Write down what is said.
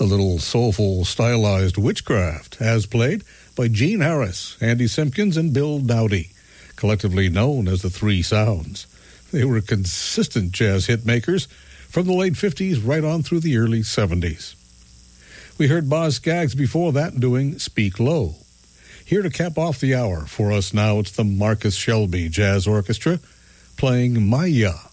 little soulful, stylized Witchcraft, as played by Gene Harris, Andy Simpkins, and Bill Dowdy, collectively known as the Three Sounds. They were consistent jazz hit makers from the late 50s right on through the early 70s. We heard Boz Scaggs before that doing Speak Low. Here to cap off the hour for us now, it's the Marcus Shelby Jazz Orchestra playing Maya.